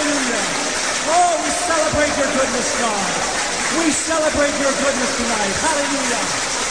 Hallelujah. Oh, we celebrate your goodness, God. We celebrate your goodness tonight. Hallelujah.